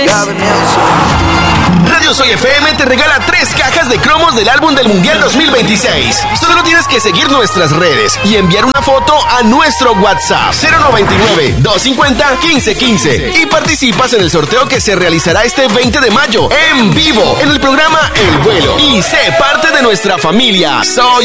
Radio Soy FM te regala 3 cajas de cromos del álbum del Mundial 2026. Solo tienes que seguir nuestras redes y enviar una foto a nuestro WhatsApp 099-250-1515 y participas en el sorteo que se realizará este 20 de mayo en vivo en el programa El Vuelo y sé parte de nuestra familia. Soy